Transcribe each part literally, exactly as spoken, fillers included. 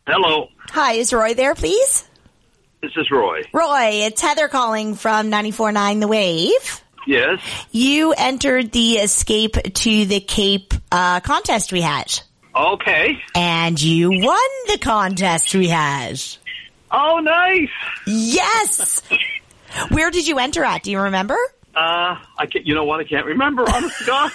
Hello. Hi, is Roy there, please? This is Roy. Roy, it's Heather calling from ninety-four point nine The Wave. Yes. You entered the Escape to the Cape uh, contest we had. Okay. And you won the contest we had. Oh, nice. Yes. Where did you enter at? Do you remember? Uh, I can't, you know what? I can't remember, honest to God.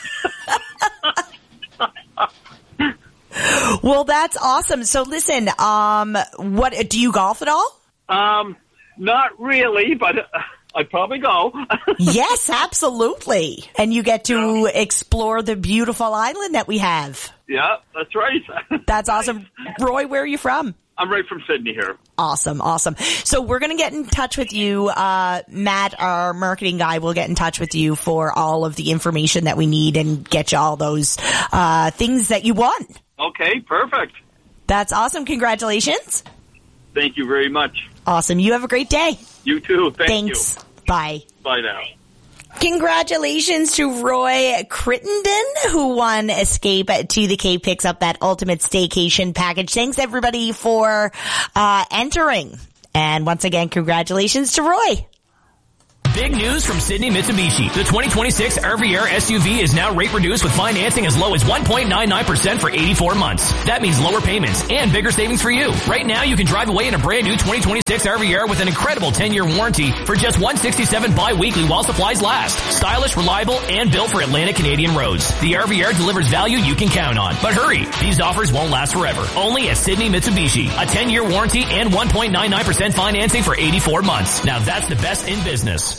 Well, that's awesome. So listen, um, what, do you golf at all? Um, not really, but uh, I'd probably go. Yes, absolutely. And you get to explore the beautiful island that we have. Yeah, that's right. That's awesome. Roy, where are you from? I'm right from Sydney here. Awesome, awesome. So we're going to get in touch with you. Uh, Matt, our marketing guy, will get in touch with you for all of the information that we need and get you all those uh, things that you won. Okay, perfect. That's awesome. Congratulations. Thank you very much. Awesome. You have a great day. You too. Thank Thanks. you. Bye. Bye now. Congratulations to Roy Crittenden, who won Escape to the Cape, picks up that ultimate staycation package. Thanks everybody for uh entering. And once again, congratulations to Roy. Big news from Sydney Mitsubishi. The twenty twenty-six R V R S U V is now rate reduced with financing as low as one point nine nine percent for eighty-four months. That means lower payments and bigger savings for you. Right now, you can drive away in a brand new twenty twenty-six R V R with an incredible ten-year warranty for just one hundred sixty-seven dollars bi-weekly while supplies last. Stylish, reliable, and built for Atlantic Canadian roads. The R V R delivers value you can count on. But hurry, these offers won't last forever. Only at Sydney Mitsubishi. A ten-year warranty and one point nine nine percent financing for eighty-four months. Now that's the best in business.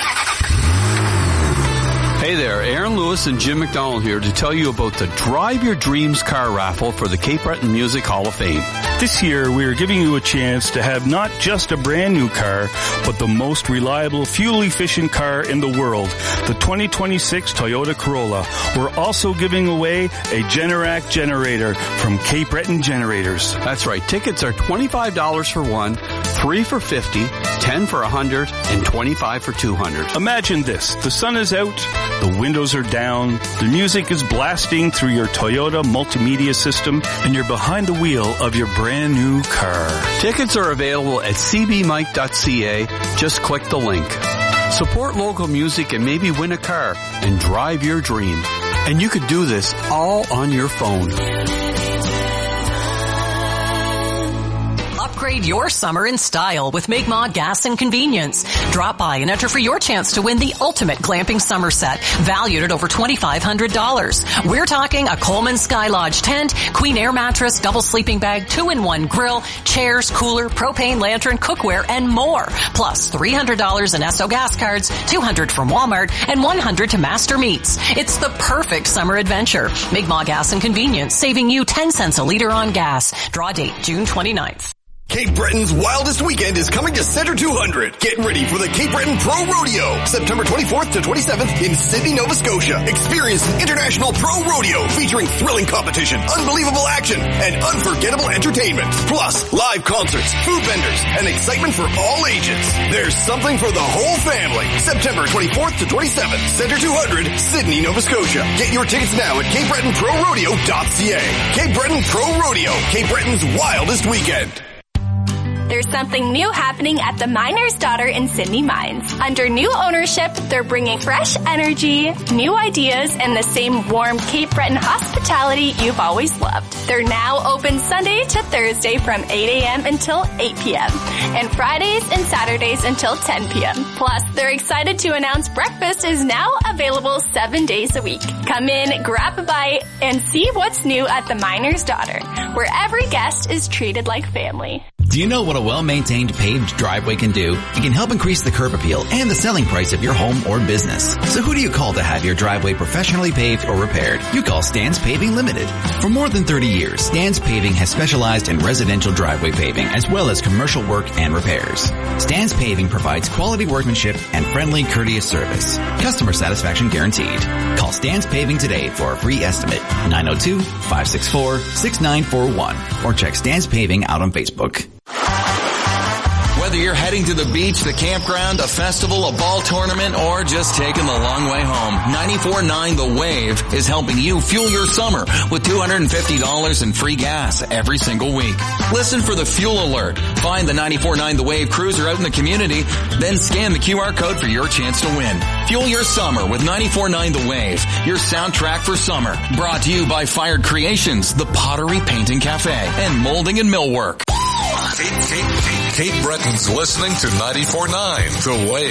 Hey there, Aaron Lewis and Jim McDonald here to tell you about the Drive Your Dreams car raffle for the Cape Breton Music Hall of Fame. This year, we are giving you a chance to have not just a brand new car, but the most reliable, fuel-efficient car in the world, the twenty twenty-six Toyota Corolla. We're also giving away a Generac generator from Cape Breton Generators. That's right. Tickets are twenty-five dollars for one, three for fifty, ten for one hundred, and twenty-five for two hundred. Imagine this. The sun is out, the windows are down, the music is blasting through your Toyota multimedia system, and you're behind the wheel of your brand new car. Tickets are available at c b mike dot c a. Just click the link. Support local music and maybe win a car and drive your dream. And you could do this all on your phone. Upgrade your summer in style with Mi'kmaq Gas and Convenience. Drop by and enter for your chance to win the ultimate glamping summer set, valued at over twenty-five hundred dollars. We're talking a Coleman Sky Lodge tent, Queen Air mattress, double sleeping bag, two-in-one grill, chairs, cooler, propane lantern, cookware, and more. Plus three hundred dollars in Esso gas cards, two hundred dollars from Walmart, and one hundred dollars to Master Meats. It's the perfect summer adventure. Mi'kmaq Gas and Convenience, saving you ten cents a liter on gas. Draw date June twenty-ninth. Cape Breton's wildest weekend is coming to Center two hundred. Get ready for the Cape Breton Pro Rodeo, September twenty-fourth to twenty-seventh in Sydney, Nova Scotia. Experience an international pro rodeo featuring thrilling competition, unbelievable action, and unforgettable entertainment. Plus, live concerts, food vendors, and excitement for all ages. There's something for the whole family. September twenty-fourth to twenty-seventh, Center two hundred, Sydney, Nova Scotia. Get your tickets now at cape breton pro rodeo dot c a. Cape Breton Pro Rodeo, Cape Breton's wildest weekend. There's something new happening at the Miner's Daughter in Sydney Mines. Under new ownership, they're bringing fresh energy, new ideas, and the same warm Cape Breton hospitality you've always loved. They're now open Sunday to Thursday from eight a.m. until eight p.m. and Fridays and Saturdays until ten p.m. Plus, they're excited to announce breakfast is now available seven days a week. Come in, grab a bite, and see what's new at the Miner's Daughter, where every guest is treated like family. Do you know what a well-maintained paved driveway can do? It can help increase the curb appeal and the selling price of your home or business. So who do you call to have your driveway professionally paved or repaired? You call Stan's Paving Limited. For more than thirty years, Stan's Paving has specialized in residential driveway paving as well as commercial work and repairs. Stan's Paving provides quality workmanship and friendly, courteous service. Customer satisfaction guaranteed. Call Stan's Paving today for a free estimate. nine oh two, five six four, six nine four one or check Stan's Paving out on Facebook. Whether you're heading to the beach, the campground, a festival, a ball tournament, or just taking the long way home, ninety-four point nine The Wave is helping you fuel your summer with two hundred fifty dollars in free gas every single week. Listen for the fuel alert. Find the ninety-four point nine The Wave cruiser out in the community, then scan the Q R code for your chance to win. Fuel your summer with ninety-four point nine The Wave, your soundtrack for summer. Brought to you by Fired Creations, the Pottery Painting Cafe, and Molding and Millwork. Kate, Kate, Kate, Kate Bretton's listening to ninety-four point nine The Wave.